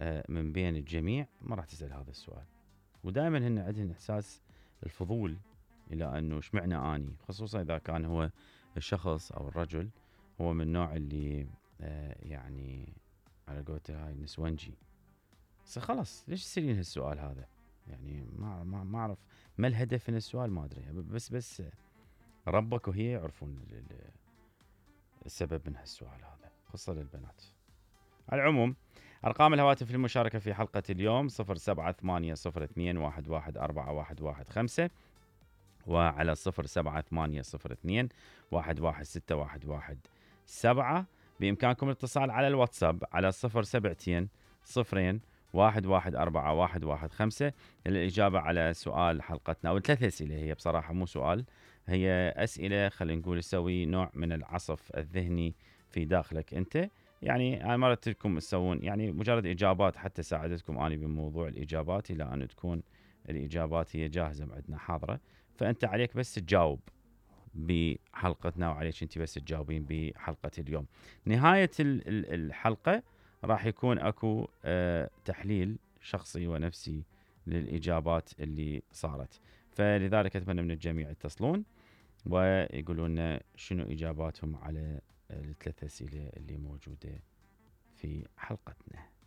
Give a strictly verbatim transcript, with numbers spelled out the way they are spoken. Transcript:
من بين الجميع ما راح تسأل هذا السؤال. ودائما هن عندهم إحساس الفضول إلى أنه شمعنا آني، خصوصا إذا كان هو الشخص أو الرجل هو من النوع اللي يعني على قولته هاي نسونجي. خلاص ليش تسألين هالسؤال هذا؟ يعني ما ما ما أعرف ما الهدف من السؤال، ما أدري، بس بس ربك وهي يعرفون السبب من هالسؤال هذا، خصوصا للبنات. على العموم أرقام الهواتف للمشاركة في حلقة اليوم صفر سبعة ثمانية صفر اثنين واحد واحد أربعة واحد واحد خمسة، وعلى صفر سبعة ثمانية صفر اثنين واحد واحد ستة واحد واحد سبعة. بإمكانكم الاتصال على الواتساب على صفر سبعتين صفرين واحد واحد أربعة واحد واحد خمسة للإجابة على سؤال حلقتنا، أو ثلاث أسئلة، هي بصراحة مو سؤال، هي أسئلة خلينا نقول تسوي نوع من العصف الذهني في داخلك أنت. يعني أنا مرت لكم تسوون يعني مجرد إجابات حتى ساعدتكم أنا بموضوع الإجابات، إلى أن تكون الإجابات هي جاهزة عندنا حاضرة، فأنت عليك بس تجاوب بحلقتنا، وعليك أنت بس تجاوبين بحلقة اليوم. نهاية الحلقة راح يكون أكو أه تحليل شخصي ونفسي للإجابات اللي صارت، فلذلك أتمنى من الجميع يتصلون ويقولون لنا شنو إجاباتهم على الثلاث أسئلة اللي موجودة في حلقتنا.